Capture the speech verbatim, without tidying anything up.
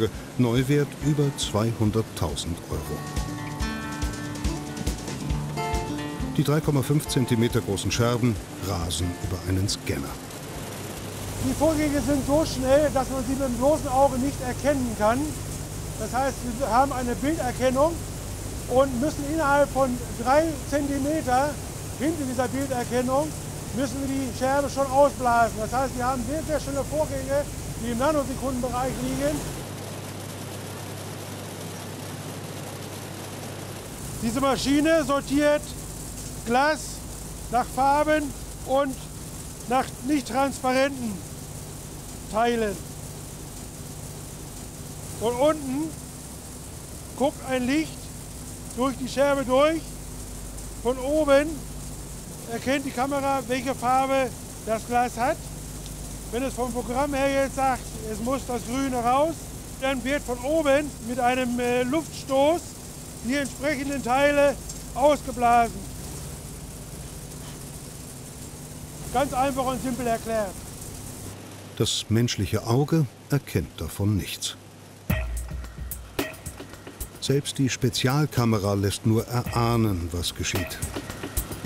Neuauflage, Neuwert über zweihunderttausend Euro. Die drei Komma fünf Zentimeter großen Scherben rasen über einen Scanner. Die Vorgänge sind so schnell, dass man sie mit dem bloßen Auge nicht erkennen kann. Das heißt, wir haben eine Bilderkennung und müssen innerhalb von drei Zentimeter hinter dieser Bilderkennung müssen wir die Scherbe schon ausblasen. Das heißt, wir haben sehr, sehr schnelle Vorgänge, die im Nanosekundenbereich liegen. Diese Maschine sortiert Glas nach Farben und nach nicht transparenten Teilen. Und unten guckt ein Licht durch die Scherbe durch. Von oben erkennt die Kamera, welche Farbe das Glas hat. Wenn es vom Programm her jetzt sagt, es muss das Grüne raus, dann wird von oben mit einem äh, Luftstoß die entsprechenden Teile ausgeblasen. Ganz einfach und simpel erklärt. Das menschliche Auge erkennt davon nichts. Selbst die Spezialkamera lässt nur erahnen, was geschieht.